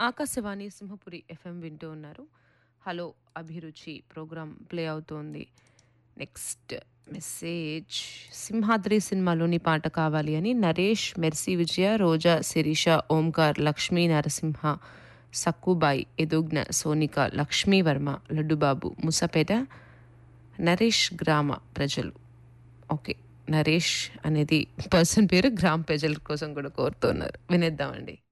Akashvani Simhapuri FM వింటూ ఉన్నారు. Hello అభిరుచి ప్రోగ్రాం ప్లే అవుతోంది. నెక్స్ట్ మెసేజ్ సింహాద్రి సినిమాలోని పాట కావాలి అని నరేష్, మెర్సీ విజయ, రోజా, శిరీష, ఓంకార్, లక్ష్మీ నరసింహ, సక్కుబాయి, ఎదుగ్న, సోనిక, లక్ష్మీవర్మ, లడ్డుబాబు, ముసపేట, నరేష్ గ్రామ ప్రజలు. ఓకే, నరేష్ అనేది పర్సన్ పేరు, గ్రామ ప్రజల కోసం కూడా కోరుతున్నారు. వినేద్దామండి.